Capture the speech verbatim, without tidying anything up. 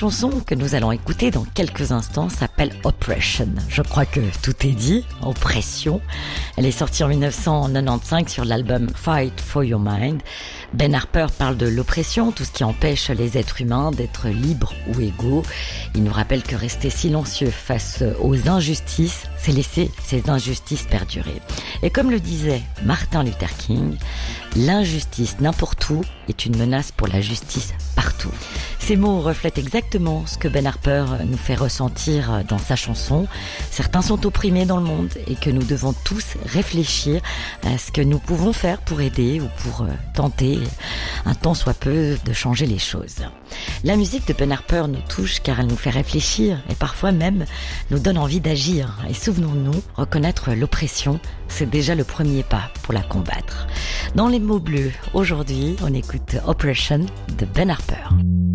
chanson que nous allons écouter dans quelques instants s'appelle Oppression. Je crois que tout est dit, oppression. Elle est sortie en dix-neuf cent quatre-vingt-quinze sur l'album Fight for Your Mind. Ben Harper parle de l'oppression, tout ce qui empêche les êtres humains d'être libres ou égaux. Il nous rappelle que rester silencieux face aux injustices, c'est laisser ces injustices perdurer. Et comme le disait Martin Luther King, l'injustice n'importe où est une menace pour la justice partout. Ces mots reflètent exactement ce que Ben Harper nous fait ressentir dans sa chanson. Certains sont opprimés dans le monde et que nous devons tous réfléchir à ce que nous pouvons faire pour aider ou pour tenter, un tant soit peu, de changer les choses. La musique de Ben Harper nous touche car elle nous fait réfléchir et parfois même nous donne envie d'agir. Et souvenons-nous, reconnaître l'oppression, c'est déjà le premier pas pour la combattre. Dans les mots bleus, aujourd'hui, on écoute Oppression de Ben Harper.